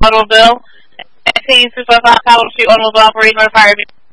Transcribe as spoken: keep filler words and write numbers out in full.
automobile. nineteen two five five Powell Street automobile operating on a fire vehicle.